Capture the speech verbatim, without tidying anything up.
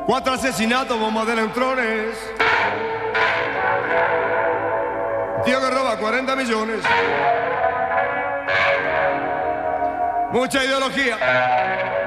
Cuatro asesinatos, bombas de neutrones. Tío que roba cuarenta millones. Mucha ideología.